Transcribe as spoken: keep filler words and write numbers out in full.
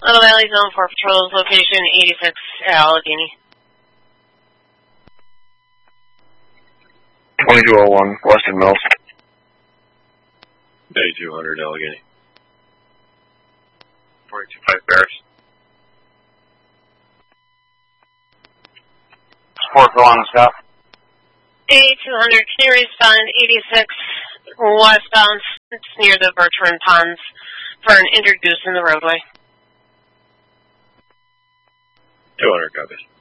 Little Valley Zone four Patrols, location eighty-six at Allegheny. twenty-two oh one, Weston Mills. eighty-two hundred, Allegheny. forty-two five, Barris. Support, go on, stop. eighty-two hundred, can you respond eighty-six westbound, it's near the Bertrand Ponds, for an injured goose in the roadway. two hundred, copies.